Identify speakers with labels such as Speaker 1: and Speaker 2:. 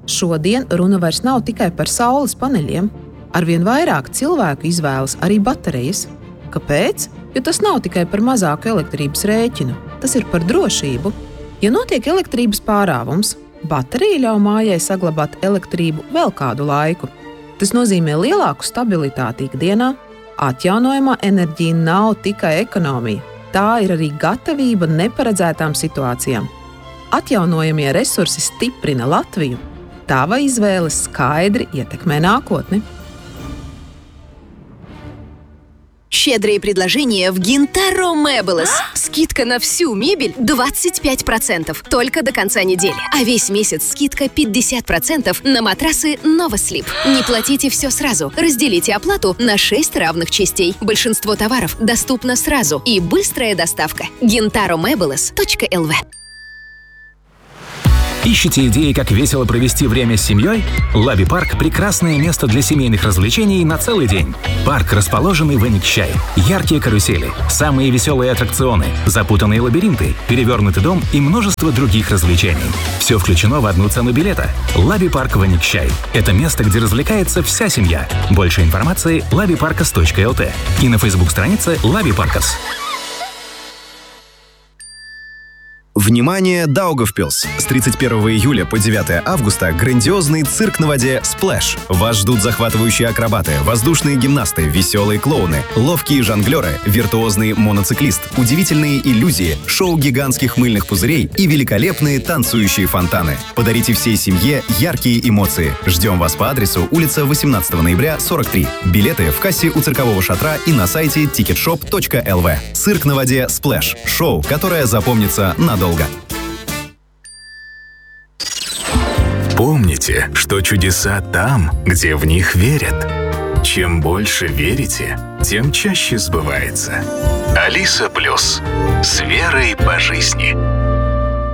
Speaker 1: Šodien runa vairs nav tikai par saules paneļiem. Arvien vairāk cilvēku izvēlas arī baterijas. Kāpēc? Jo tas nav tikai par mazāku elektrības rēķinu. Tas ir par drošību. Ja notiek elektrības pārāvums, baterija ļauj mājai saglabāt elektrību vēl kādu laiku. Tas nozīmē lielāku stabilitāti ikdienā. Atjaunojamā enerģija nav tikai ekonomija. Tā ir arī gatavība neparedzētām situācijām. Atjaunojamie resursi stiprina Latviju. Tava izvēle skaidri ietekmē nākotni.
Speaker 2: Щедрые предложения в Gintaro Meubles. Скидка на всю мебель 25%. Только до конца недели. А весь месяц скидка 50% на матрасы Novaslip. Не платите все сразу. Разделите оплату на 6 равных частей. Большинство товаров доступно сразу. И быстрая доставка. GintaroMeubles.lv.
Speaker 3: Ищете идеи, как весело провести время с семьей? Лаби Парк – прекрасное место для семейных развлечений на целый день. Парк, расположенный в Эникчай. Яркие карусели, самые веселые аттракционы, запутанные лабиринты, перевернутый дом и множество других развлечений. Все включено в одну цену билета. Лаби Парк в Эникчай. Это место, где развлекается вся семья. Больше информации – labiparkas.lt и на Facebook-странице Лаби Паркас.
Speaker 4: Внимание, Даугавпилс! С 31 июля по 9 августа грандиозный цирк на воде «Сплэш». Вас ждут захватывающие акробаты, воздушные гимнасты, веселые клоуны, ловкие жонглеры, виртуозный моноциклист, удивительные иллюзии, шоу гигантских мыльных пузырей и великолепные танцующие фонтаны. Подарите всей семье яркие эмоции. Ждем вас по адресу улица 18 ноября, 43. Билеты в кассе у циркового шатра и на сайте ticketshop.lv. Цирк на воде «Сплэш». Шоу, которое запомнится надолго.
Speaker 5: Помните, что чудеса там, где в них верят. Чем больше верите, тем чаще сбывается. Алиса Плюс. С верой по жизни.